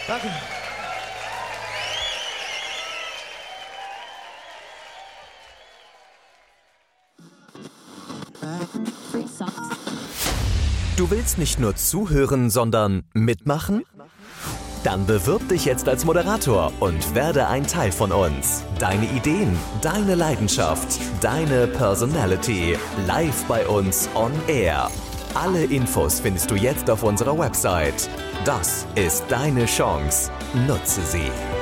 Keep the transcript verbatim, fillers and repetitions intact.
Danke. Du willst nicht nur zuhören, sondern mitmachen? Dann bewirb dich jetzt als Moderator und werde ein Teil von uns. Deine Ideen, deine Leidenschaft, deine Personality. Live bei uns on Air. Alle Infos findest du jetzt auf unserer Website. Das ist deine Chance. Nutze sie.